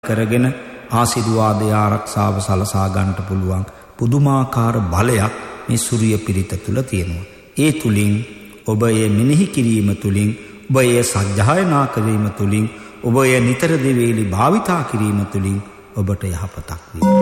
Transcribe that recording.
කරගෙන ආශිර්වාදය ආරක්ෂාව සලසා ගන්නට පුළුවන් පුදුමාකාර බලයක් මේ සූර්ය පිරිත තුල තියෙනවා. ඒ තුලින් ඔබ ඒ මෙනෙහි කිරීම තුලින් ඔබ ඒ සජ්ජායනා කිරීම තුලින් ඔබ ඒ නිතර දෙවේලි භාවිතා කිරීම තුලින් ඔබට යහපතක් වේ.